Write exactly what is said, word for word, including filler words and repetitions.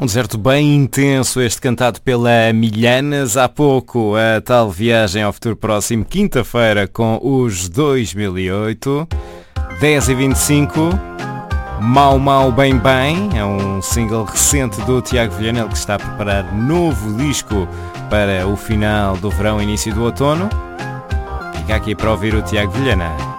Um deserto bem intenso, este cantado pela Milhanas. Há pouco, a tal viagem ao futuro próximo, quinta-feira, com os dois mil e oito. dez e vinte e cinco. Mau Mau Bem Bem. É um single recente do Tiago Vilhena, ele que está a preparar novo disco para o final do verão, início do outono. Fica aqui para ouvir o Tiago Vilhena.